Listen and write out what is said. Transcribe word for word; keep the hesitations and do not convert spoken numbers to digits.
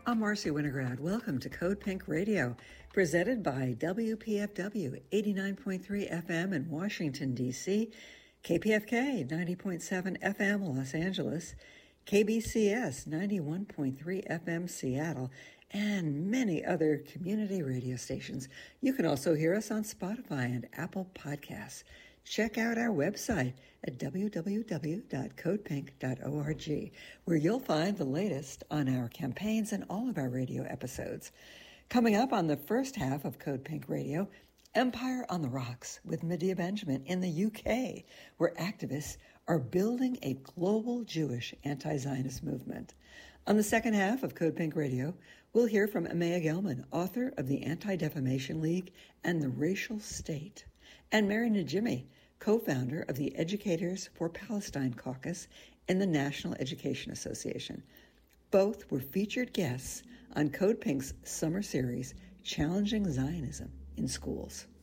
I'm Marcy Winograd. Welcome to Code Pink Radio, presented by W P F W eighty-nine point three F M in Washington, D C, K P F K ninety point seven F M Los Angeles, K B C S ninety-one point three F M Seattle, and many other community radio stations. You can also hear us on Spotify and Apple Podcasts. Check out our website at w w w dot code pink dot org, where you'll find the latest on our campaigns and all of our radio episodes. Coming up on the first half of Code Pink Radio, Empire on the Rocks with Medea Benjamin in the U K, where activists are building a global Jewish anti-Zionist movement. On the second half of Code Pink Radio, we'll hear from Amaya Gelman, author of the Anti-Defamation League and the Racial State, and Mary Najimy, co-founder of the Educators for Palestine Caucus in the National Education Association. Both were featured guests on Code Pink's summer series, Challenging Zionism in Schools.